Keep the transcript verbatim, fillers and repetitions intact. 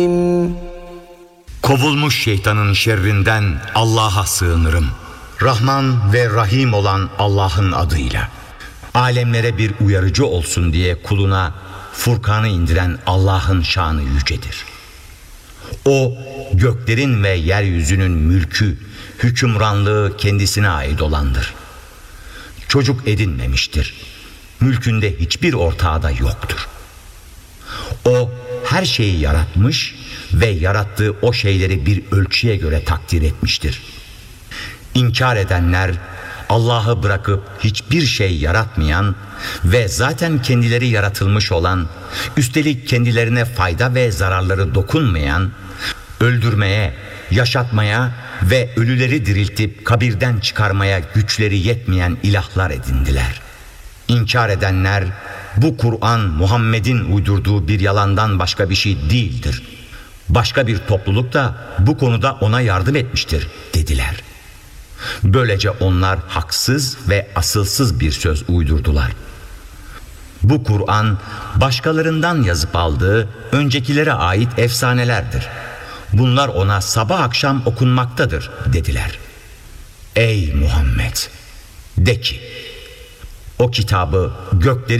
Kovulmuş şeytanın şerrinden Allah'a sığınırım. Rahman ve Rahim olan Allah'ın adıyla. Alemlere bir uyarıcı olsun diye kuluna Furkan'ı indiren Allah'ın şanı yücedir. O göklerin ve yeryüzünün mülkü, hükümranlığı kendisine ait olandır. Çocuk edinmemiştir. Mülkünde hiçbir ortağı da yoktur. O her şeyi yaratmış ve yarattığı o şeyleri bir ölçüye göre takdir etmiştir. İnkar edenler, Allah'ı bırakıp hiçbir şey yaratmayan ve zaten kendileri yaratılmış olan, üstelik kendilerine fayda ve zararları dokunmayan, öldürmeye, yaşatmaya ve ölüleri diriltip kabirden çıkarmaya güçleri yetmeyen ilahlar edindiler. İnkar edenler, bu Kur'an Muhammed'in uydurduğu bir yalandan başka bir şey değildir. Başka bir topluluk da bu konuda ona yardım etmiştir dediler. Böylece onlar haksız ve asılsız bir söz uydurdular. Bu Kur'an başkalarından yazıp aldığı öncekilere ait efsanelerdir. Bunlar ona sabah akşam okunmaktadır dediler. Ey Muhammed! De ki, o kitabı gökleri